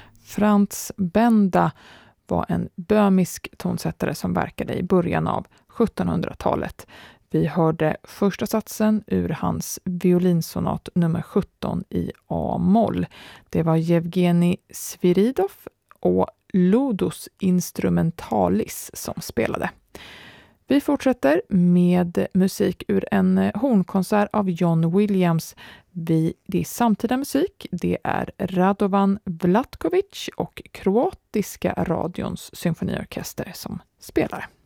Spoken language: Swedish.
Franz Benda var en böhmisk tonsättare som verkade i början av 1700-talet. Vi hörde första satsen ur hans violinsonat nummer 17 i A-moll. Det var Jevgenij Sviridov och Ludus Instrumentalis som spelade. Vi fortsätter med musik ur en hornkonsert av John Williams. Det är samtida musik. Det är Radovan Vlatkovic och kroatiska radions symfoniorkester som spelar.